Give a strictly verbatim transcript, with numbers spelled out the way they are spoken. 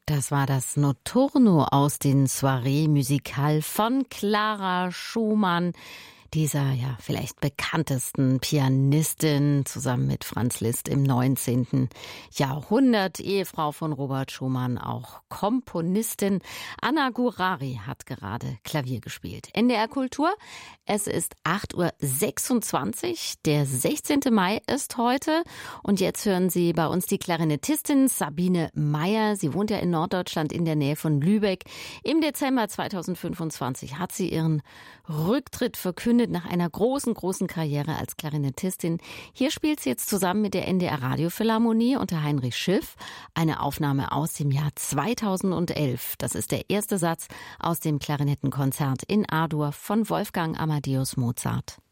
Das war das Notturno aus den Soirées Musicales von Clara Schumann, dieser ja vielleicht bekanntesten Pianistin, zusammen mit Franz Liszt im neunzehnten Jahrhundert, Ehefrau von Robert Schumann, auch Komponistin. Anna Gurari hat gerade Klavier gespielt. N D R Kultur, es ist acht Uhr sechsundzwanzig, der sechzehnte Mai ist heute und jetzt hören Sie bei uns die Klarinettistin Sabine Meyer. Sie wohnt ja in Norddeutschland in der Nähe von Lübeck. Im Dezember zweitausendfünfundzwanzig hat sie ihren Rücktritt verkündet nach einer großen, großen Karriere als Klarinettistin. Hier spielt sie jetzt zusammen mit der N D R Radiophilharmonie unter Heinrich Schiff eine Aufnahme aus dem Jahr zweitausendelf. Das ist der erste Satz aus dem Klarinettenkonzert in A-Dur von Wolfgang Amadeus Mozart.